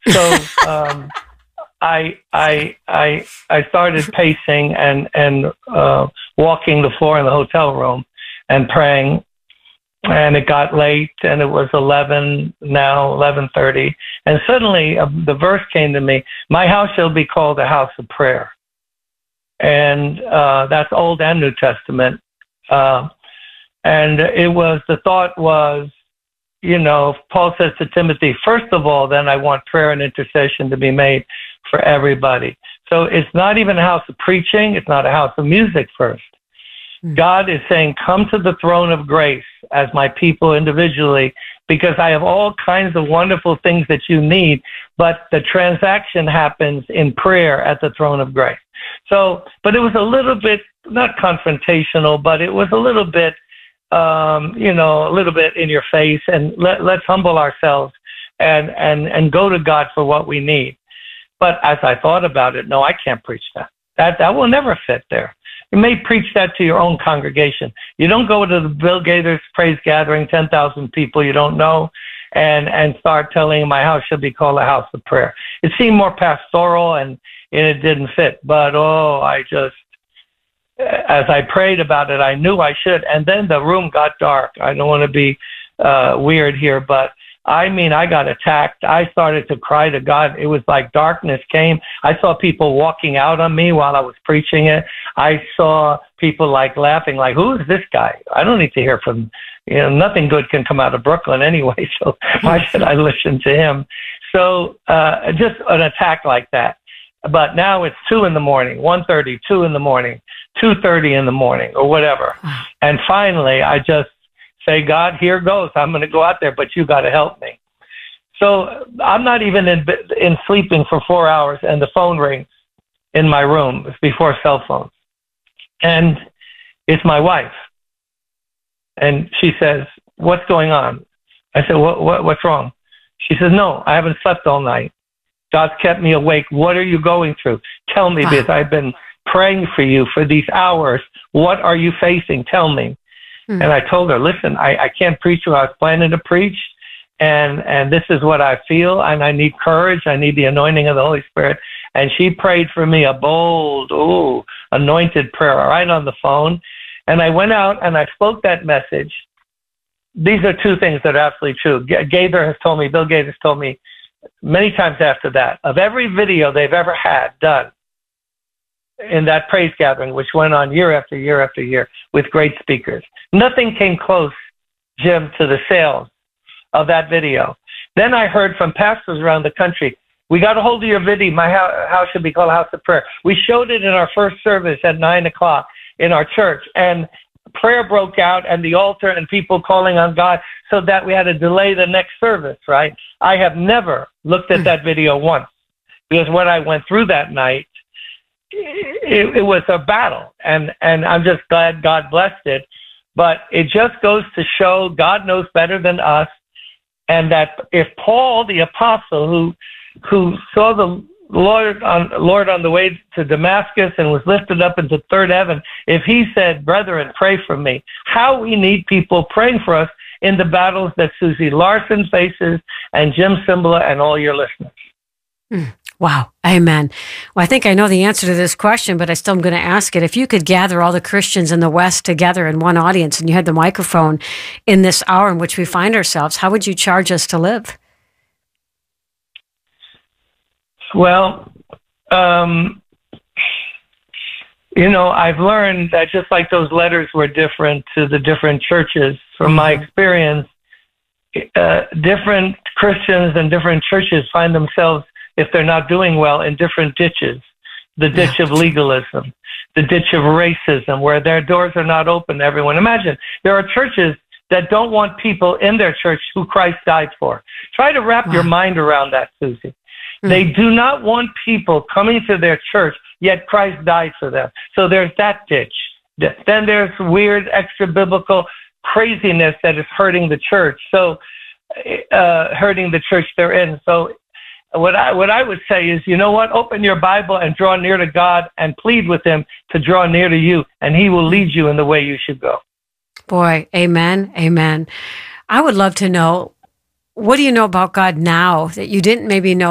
So I started pacing and walking the floor in the hotel room and praying. And it got late, and it was 11:30. And suddenly the verse came to me, my house shall be called a house of prayer. And that's Old and New Testament. And the thought was, Paul says to Timothy, first of all, then I want prayer and intercession to be made for everybody. So it's not even a house of preaching. It's not a house of music first. God is saying, come to the throne of grace as my people individually, because I have all kinds of wonderful things that you need, but the transaction happens in prayer at the throne of grace. So, but it was a little bit, not confrontational, but it was a little bit, a little bit in your face, and let's humble ourselves and go to God for what we need. But as I thought about it, no, I can't preach that. That will never fit there. You may preach that to your own congregation. You don't go to the Bill Gaither praise gathering, 10,000 people you don't know, and start telling my house should be called a house of prayer. It seemed more pastoral, and it didn't fit. But, as I prayed about it, I knew I should. And then the room got dark. I don't want to be weird here, but I got attacked. I started to cry to God. It was like darkness came. I saw people walking out on me while I was preaching it. I saw people laughing, who is this guy? I don't need to hear from, nothing good can come out of Brooklyn anyway. So why should I listen to him? So, just an attack like that. But now it's 2 in the morning, 1:30, 2 in the morning, 2:30 in the morning, or whatever. And finally, I just say, God, here goes. I'm going to go out there, but you got to help me. So I'm not even in sleeping for 4 hours, and the phone rings in my room. It's before cell phones. And it's my wife. And she says, what's going on? I said, what's wrong? She says, no, I haven't slept all night. God's kept me awake. What are you going through? Tell me, because I've been praying for you for these hours. What are you facing? Tell me. And I told her, listen, I can't preach what I was planning to preach, and this is what I feel, and I need courage. I need the anointing of the Holy Spirit. And she prayed for me a bold, anointed prayer right on the phone. And I went out and I spoke that message. These are two things that are absolutely true. Bill Gaither has told me many times after that, of every video they've ever had done in that praise gathering, which went on year after year after year with great speakers, nothing came close, Jim, to the sales of that video. Then I heard from pastors around the country, we got a hold of your video, my house should be called a house of prayer. We showed it in our first service at 9 o'clock in our church, and prayer broke out and the altar and people calling on God, so that we had to delay the next service, right? I have never looked at that video once, because what I went through that night, it was a battle, and I'm just glad God blessed it. But it just goes to show God knows better than us, and that if Paul, the apostle, who saw the Lord on the way to Damascus and was lifted up into third heaven, if he said, brethren, pray for me, how we need people praying for us in the battles that Susie Larson faces, and Jim Cymbala, and all your listeners. Wow. Amen. Well, I think I know the answer to this question, but I still am going to ask it. If you could gather all the Christians in the West together in one audience, and you had the microphone in this hour in which we find ourselves, how would you charge us to live? Well, I've learned that just like those letters were different to the different churches, from my experience, different Christians and different churches find themselves, if they're not doing well, in different ditches. The ditch of legalism, the ditch of racism, where their doors are not open to everyone. Imagine, there are churches that don't want people in their church who Christ died for. Try to wrap your mind around that, Susie. They do not want people coming to their church, yet Christ died for them. So there's that ditch. Then there's weird extra-biblical craziness that is hurting the church. Hurting the church they're in. So what I would say is, you know what? Open your Bible and draw near to God and plead with him to draw near to you, and he will lead you in the way you should go. Boy, amen, amen. I would love to know, what do you know about God now that you didn't maybe know